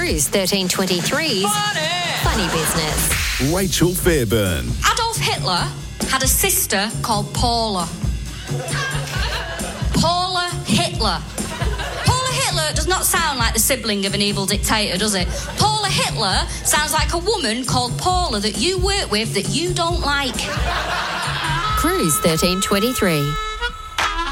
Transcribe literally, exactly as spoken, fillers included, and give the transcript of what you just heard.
Cruise thirteen twenty-three's Funny. Funny Business. Rachel Fairburn. Adolf Hitler had a sister called Paula. Paula Hitler. Paula Hitler does not sound like the sibling of an evil dictator, does it? Paula Hitler sounds like a woman called Paula that you work with that you don't like. Cruise thirteen twenty-three.